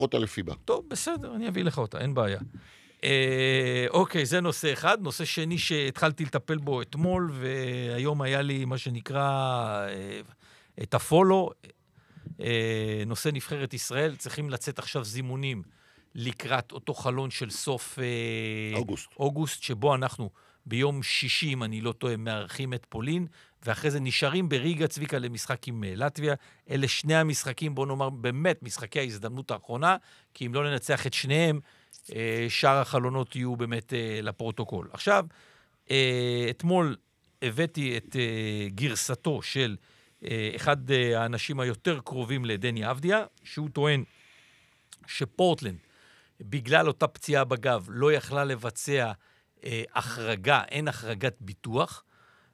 אותה לפי בה. טוב, בסדר, אני אביא לך אותה, אין בעיה. אוקיי, זה נושא אחד. נושא שני שהתחלתי לטפל בו אתמול, והיום היה לי מה שנקרא את הפולו. נושא נבחרת ישראל, צריכים לצאת עכשיו זימונים לקראת אותו חלון של סוף אוגוסט, שבו אנחנו ביום שישי, אם אני לא טועה, מארחים את פולין, ואחרי זה נשארים בריגה צביקה למשחק עם לטביה. אלה שני המשחקים, בוא נאמר, באמת משחקי ההזדמנות האחרונה, כי אם לא ננצח את שניהם, שאר החלונות יהיו באמת לפרוטוקול. עכשיו, אתמול הבאתי את גרסתו של אחד האנשים היותר קרובים לדני אבדיה, שהוא טוען שפורטלנד, בגלל אותה פציעה בגב, לא יכלה לבצע החרגה, אין החרגת ביטוח,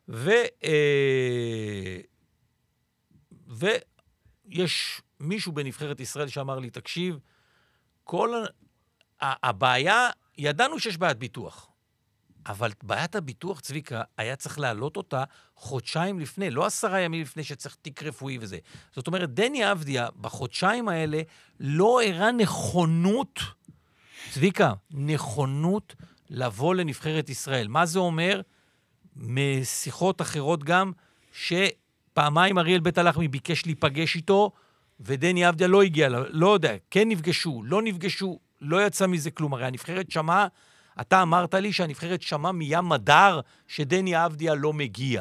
ויש מישהו בנבחרת ישראל שאמר לי, תקשיב, הבעיה, ידענו שיש בעיית ביטוח, אבל בעיית הביטוח, צביקה, היה צריך להעלות אותה חודשיים לפני, לא 10 ימים לפני שצריך תיק רפואי וזה. זאת אומרת, דני אבדיה, בחודשיים האלה, לא הראה נכונות, צביקה, נכונות לבוא לנבחרת ישראל. מה זה אומר? משיחות אחרות גם, שפעמיים אריאל בית הלחמי ביקש להיפגש איתו, ודני אבדיה לא הגיע, לא יודע, כן נפגשו, לא נפגשו, לא יצא מזה כלום. הרי הנבחרת שמעה, אתה אמרת לי שהנבחרת שמעה מים מדר שדני אבדיה לא מגיע.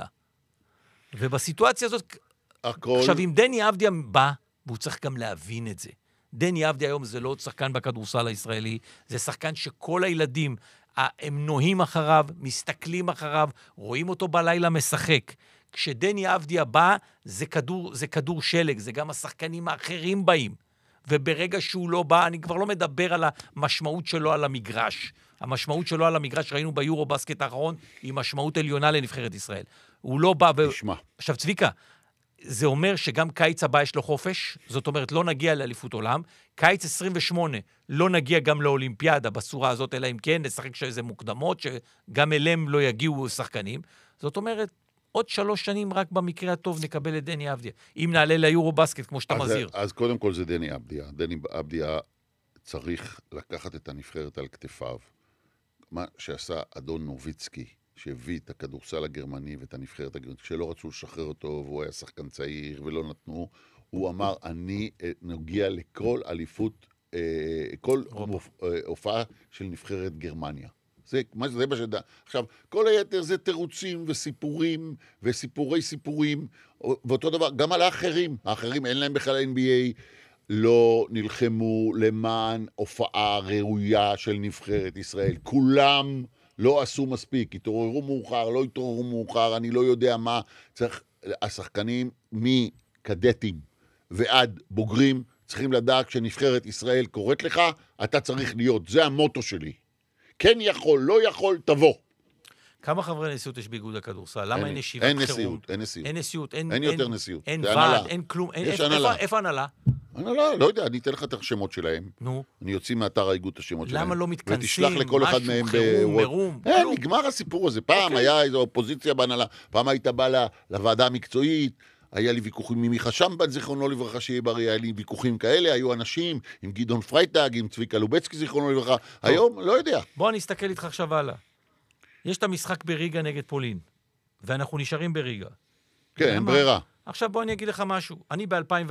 ובסיטואציה הזאת, עכשיו אם דני אבדיה בא, והוא צריך גם להבין את זה. דני אבדיה היום זה לא שחקן בכדורסל הישראלי, זה שחקן שכל הילדים, הם נוהים אחריו, מסתכלים אחריו, רואים אותו בלילה משחק. כשדני אבדיה בא, זה כדור שלג, זה גם השחקנים האחרים באים. וברגע שהוא לא בא, אני כבר לא מדבר על המשמעות שלו על המגרש. המשמעות שלו על המגרש, ראינו ביורו בסקט האחרון, היא משמעות עליונה לנבחרת ישראל. הוא לא בא... תשמע. עכשיו, צביקה, זה אומר שגם קיץ הבא יש לו חופש, זאת אומרת, לא נגיע לאליפות עולם. קיץ 28 לא נגיע גם לאולימפיאדה בצורה הזאת, אלא אם כן, נשחק שאיזה מוקדמות, שגם אליהם לא יגיעו שחקנים. זאת אומרת, עוד 3 שנים רק במקרה הטוב נקבל את דני אבדיה. אם נעלה ליורו בסקט, כמו שאתה מזהיר. אז קודם כל זה דני אבדיה. דני אבדיה צריך לקחת את הנבחרת על כתפיו. מה שעשה אדון נוביצקי, שהביא את הכדורסל הגרמני ואת הנבחרת הגרמנית, כשלא רצו לשחרר אותו, והוא היה שחקן צעיר ולא נתנו, הוא אמר, אני נוגע לכל אליפות, כל הופעה של נבחרת גרמניה. זה מה שדע. עכשיו, כל היתר זה תירוצים וסיפורים וסיפורי סיפורים, ואותו דבר, גם על האחרים. האחרים אין להם בכלל NBA, לא נלחמו למען הופעה ראויה של נבחרת ישראל. כולם לא עשו מספיק, התעוררו מאוחר, לא התעוררו מאוחר, אני לא יודע מה. צריך, השחקנים מקדטים ועד בוגרים צריכים לדעת שנבחרת ישראל קוראת לך, אתה צריך להיות. זה המוטו שלי. כן יכול, לא יכול, תבוא. כמה חברי נשיאות יש באיגוד הכדורסל? למה אין ישיבת חירום? אין נשיאות. אין נשיאות. אין יותר נשיאות. אין ועד, אין כלום. יש הנהלה. איפה הנהלה? הנהלה, לא יודע, אני אתן לך את השמות שלהם. נו. אני יוציא מאתר האיגוד את השמות שלהם. למה לא מתכנסים? ותשלח לכל אחד מהם חירום, מרום. נגמר הסיפור הזה. פעם היה איזו אופוזיציה בהנהלה, פעם היית בא לוועדה המקצועית, היה לי ויכוחים עם מיכה שמבט, זיכרונו לברכה, שיהיה בריא, היה לי ויכוחים כאלה, היו אנשים עם גדעון פרייטג, עם צביקה לובצקי, זיכרונו לברכה. היום, לא יודע. בוא נסתכל איתך עכשיו הלאה. יש את המשחק בריגה נגד פולין, ואנחנו נשארים בריגה. כן, אין ברירה. עכשיו בוא אני אגיד לך משהו. אני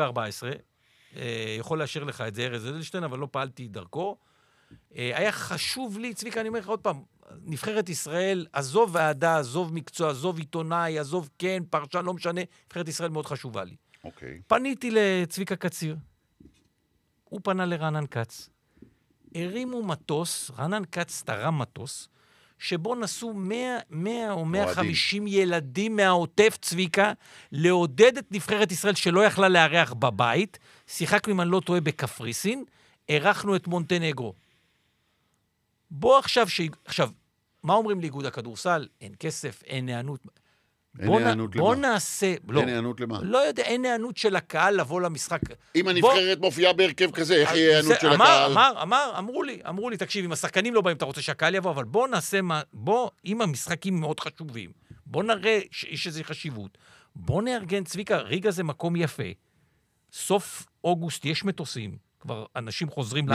ב-2014, יכול לאשר לך את זה, ארז אדלשטיין, אבל לא פעלתי דרכו. היה חשוב לי, צביקה, אני אומר לך עוד פעם, נבחרת ישראל, עזוב ועדה, עזוב מקצוע, עזוב עיתונאי, עזוב כן, פרשן, לא משנה, נבחרת ישראל מאוד חשובה לי. אוקיי. פניתי לצביקה קציר, הוא פנה לרענן כץ, הרימו מטוס, רענן כץ תרם מטוס, שבו נסו 100 או 150 ילדים מהעוטף, צביקה, לעודד את נבחרת ישראל שלא יכלה לארח בבית, שיחקנו אם אני לא טועה בקפריסין, ערכנו את מונטנגרו. בוא עכשיו, מה אומרים לאיגוד הכדורסל? אין כסף, אין נענות. אין נענות למה? בוא נעשה... אין נענות למה? לא יודע, אין נענות של הקהל לבוא למשחק. אם הנבחרת מופיעה בהרכב כזה, איך יהיה נענות של הקהל? אמרו לי, תקשיב, אם השחקנים לא באים, אתה רוצה שהקהל יבוא, אבל בוא נעשה אם המשחקים מאוד חשובים, בוא נראה שיש איזו חשיבות. בוא נארגן, צביקה, ריגה זה מקום יפה. סוף אוגוסט יש מטוסים. כבר אנשים חוזרים